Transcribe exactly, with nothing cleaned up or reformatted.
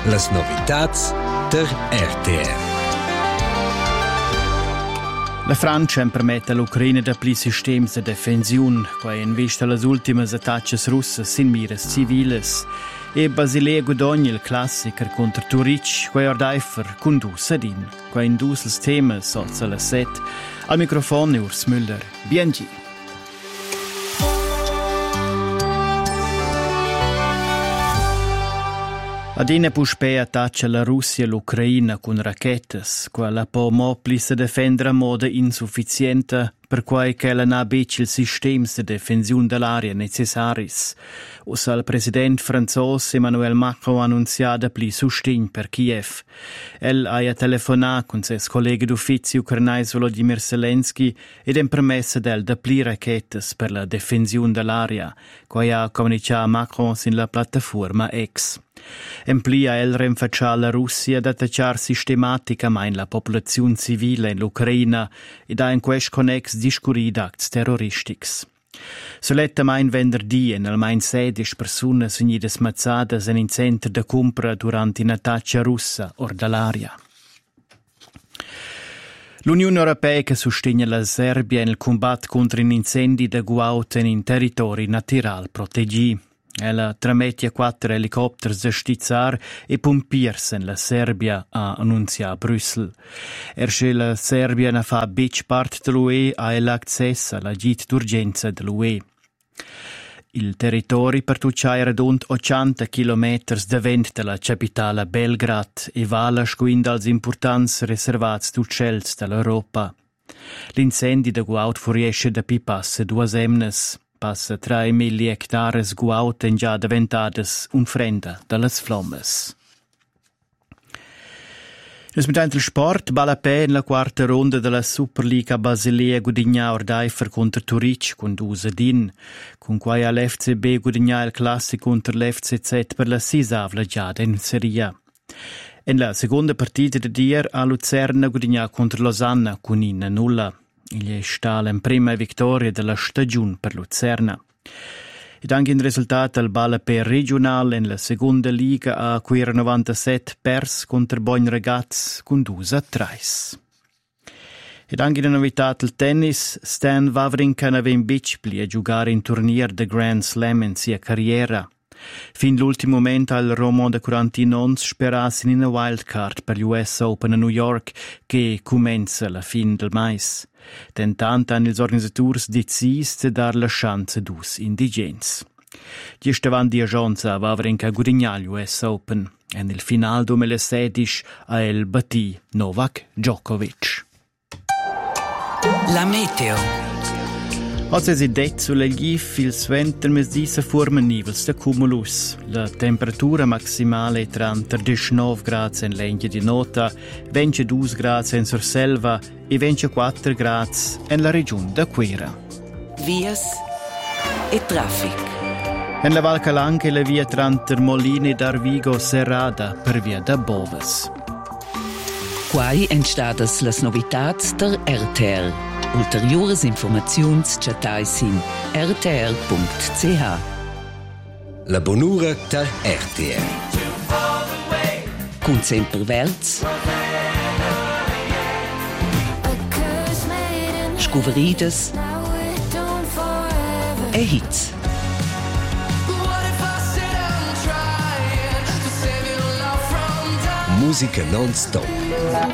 Las novitats der R T R. La Francia permette all'Ucraina da pli sistemi de defensiun, quai in vista las ultimas attacches russas sin miras civiles. E Basilea Guadogni, il classiker contro Turic, quai ordeifer condus adin, quai indus els temas sozza la set. Al microfono Urs Müller. Biengi. Adina puspea attaccia la Russia l'Ucraina con rachetas, quella po mopli se defendra moda insufficiente, per quai che la na bec il sistema de defensione dell'aria necessaris. Usa il president francos Emmanuel Macron annunziada pli sustegn per Kiev. El ha telefonà con ses colleghi d'uffizio ucrainais Volodymyr Zelensky ed en permessa del da pli rachetas per la defensione dell'aria, quai ha comunicato Macron sin la piattaforma X. Emplia el rinfacciar la Russia ad attacciar sistematicamente la popolazione civile in l'Ucraina ed ha in quest connex discurrir d'acts terroristics. Solettamain venerdì en almain sedici persone vegnidas mazzadas en in centro de compra durante un'attacca russa or dall'aria. L'Unione Europea che sostiene la Serbia nel combatto contro un incendi de guaut in territori naturali proteggi. Ella tramettia quattro elicotteri da stizzar e pompiers in la Serbia a annunzia a Brussel. Ersche la Serbia ne fa bec part dell'U E ha el accesso alla git d'urgenza dell'U E. Il territorio pertuccia era rund ottanta chilometri da vent della capitale Belgrad e vala squinda als importants reservats d'uccells dell'Europa. L'incendi de guaut furiesce da pi passe due emnes. Passa tre mille hectares guauten già diventades unfrenda dallas flommes. Nus mit il sport balla pe in la quarta ronda della Superliga Basilea Gudigna ordeifer contro Turic con due din, con quai all'F C B Gudigna il classico contro l'F C Z per la sisavla già in Serie. In la seconda partita di ieri a Lucerna Gudigna contro Losanna con in nulla. Il è stata la prima vittoria della stagione per Lucerna. Ed anche in risultato il balla per regionale in la seconda liga a Queer novantasette pers contro Bogn Ragazz con due a tre. Ed anche in novità il tennis, Stan Wawrinka aveva in bicipli a giocare in turnier de Grand Slam in sia carriera. Fin l'ultimo momento al Romo de quarantanove sperasse in una wildcard per l'U S Open a New York che comincia alla fine del mese. Tentant hanno gli organizzatori deciso di dare la chance ad us indigents. Giusto avanti a Gianza Wawrinka guadagnare l'U S Open e nel finale duemilasedici a el battì Novak Djokovic. La meteo. Oggi si det sulle gif il sventer mes disa forma nivels de cumulus. La temperatura maximale è tra diciannove gradi in Legna di Nota, ventidue gradi in Surselva e ventiquattro gradi in la regione da Quera. Vias e traffic. In la Val Calanca la via tra Molina e Darvigo serrada per via da Boves. Quai entstadas las novitats der R T R. Ulteriores informaziuns chatais in r t r punct c h. La bonura der R T R. Cun semperverts. Scuverides. E hits. Musica non-stop.